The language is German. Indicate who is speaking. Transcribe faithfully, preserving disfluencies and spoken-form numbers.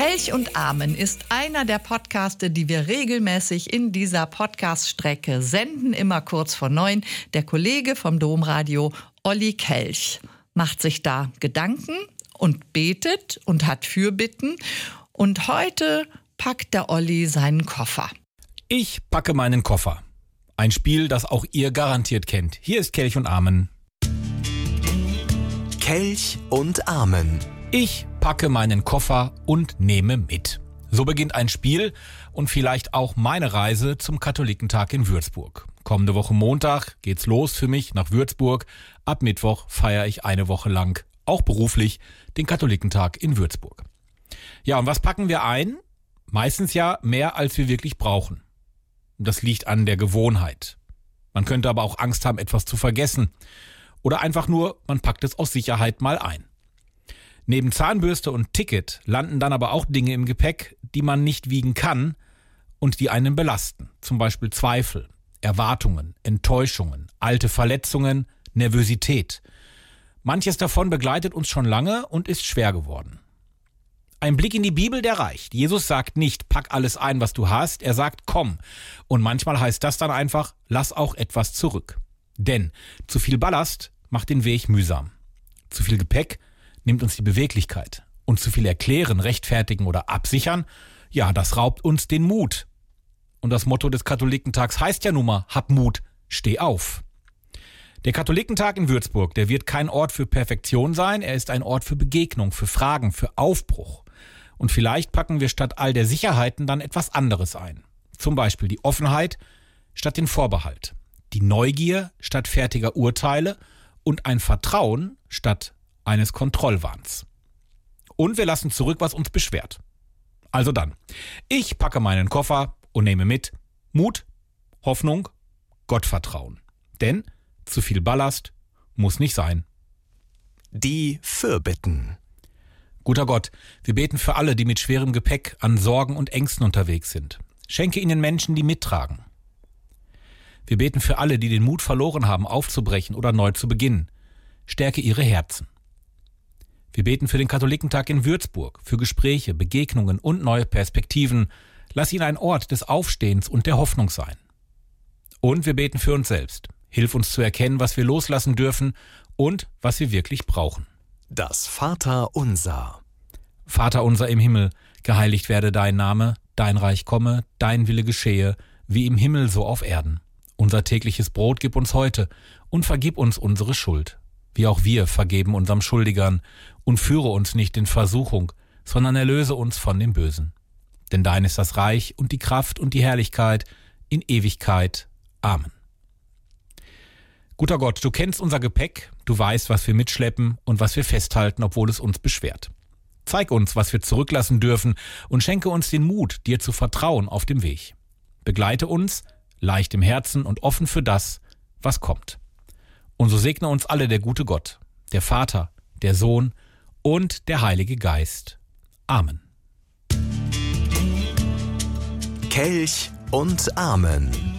Speaker 1: Kelch und Amen ist einer der Podcaste, die wir regelmäßig in dieser Podcast-Strecke senden, immer kurz vor neun. Der Kollege vom Domradio, Olli Kelch, macht sich da Gedanken und betet und hat Fürbitten. Und heute packt der Olli seinen Koffer.
Speaker 2: Ich packe meinen Koffer. Ein Spiel, das auch ihr garantiert kennt. Hier ist Kelch und Amen.
Speaker 3: Kelch und Amen.
Speaker 2: Ich packe meinen Koffer und nehme mit. So beginnt ein Spiel und vielleicht auch meine Reise zum Katholikentag in Würzburg. Kommende Woche Montag geht's los für mich nach Würzburg. Ab Mittwoch feiere ich eine Woche lang, auch beruflich, den Katholikentag in Würzburg. Ja, und was packen wir ein? Meistens ja mehr, als wir wirklich brauchen. Das liegt an der Gewohnheit. Man könnte aber auch Angst haben, etwas zu vergessen. Oder einfach nur, man packt es aus Sicherheit mal ein. Neben Zahnbürste und Ticket landen dann aber auch Dinge im Gepäck, die man nicht wiegen kann und die einen belasten. Zum Beispiel Zweifel, Erwartungen, Enttäuschungen, alte Verletzungen, Nervosität. Manches davon begleitet uns schon lange und ist schwer geworden. Ein Blick in die Bibel, der reicht. Jesus sagt nicht, pack alles ein, was du hast. Er sagt, komm. Und manchmal heißt das dann einfach, lass auch etwas zurück. Denn zu viel Ballast macht den Weg mühsam. Zu viel Gepäck nimmt uns die Beweglichkeit. Und zu viel erklären, rechtfertigen oder absichern, ja, das raubt uns den Mut. Und das Motto des Katholikentags heißt ja nun mal, hab Mut, steh auf. Der Katholikentag in Würzburg, der wird kein Ort für Perfektion sein, er ist ein Ort für Begegnung, für Fragen, für Aufbruch. Und vielleicht packen wir statt all der Sicherheiten dann etwas anderes ein. Zum Beispiel die Offenheit statt den Vorbehalt, die Neugier statt fertiger Urteile und ein Vertrauen statt eines Kontrollwahns. Und wir lassen zurück, was uns beschwert. Also dann, ich packe meinen Koffer und nehme mit Mut, Hoffnung, Gottvertrauen. Denn zu viel Ballast muss nicht sein.
Speaker 3: Die Fürbitten.
Speaker 2: Guter Gott, wir beten für alle, die mit schwerem Gepäck an Sorgen und Ängsten unterwegs sind. Schenke ihnen Menschen, die mittragen. Wir beten für alle, die den Mut verloren haben, aufzubrechen oder neu zu beginnen. Stärke ihre Herzen. Wir beten für den Katholikentag in Würzburg, für Gespräche, Begegnungen und neue Perspektiven. Lass ihn ein Ort des Aufstehens und der Hoffnung sein. Und wir beten für uns selbst. Hilf uns zu erkennen, was wir loslassen dürfen und was wir wirklich brauchen.
Speaker 3: Das Vaterunser.
Speaker 2: Vater unser im Himmel, geheiligt werde dein Name, dein Reich komme, dein Wille geschehe, wie im Himmel so auf Erden. Unser tägliches Brot gib uns heute und vergib uns unsere Schuld, wie auch wir vergeben unserem Schuldigern, und führe uns nicht in Versuchung, sondern erlöse uns von dem Bösen. Denn dein ist das Reich und die Kraft und die Herrlichkeit in Ewigkeit. Amen. Guter Gott, du kennst unser Gepäck, du weißt, was wir mitschleppen und was wir festhalten, obwohl es uns beschwert. Zeig uns, was wir zurücklassen dürfen und schenke uns den Mut, dir zu vertrauen auf dem Weg. Begleite uns, leicht im Herzen und offen für das, was kommt. Und so segne uns alle der gute Gott, der Vater, der Sohn und der Heilige Geist. Amen.
Speaker 3: Kelch und Amen.